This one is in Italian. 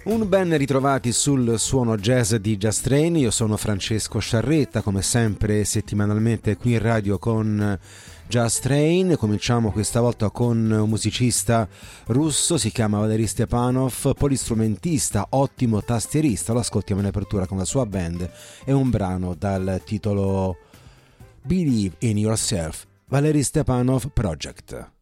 Un ben ritrovati sul suono jazz di Jazz Train. Io sono Francesco Sciarretta, come sempre settimanalmente qui in radio con Jazz Train. Cominciamo questa volta con un musicista russo, si chiama Valery Stepanov, polistrumentista, ottimo tastierista. Lo ascoltiamo in apertura con la sua band. È un brano dal titolo Believe in Yourself, Valery Stepanov Project.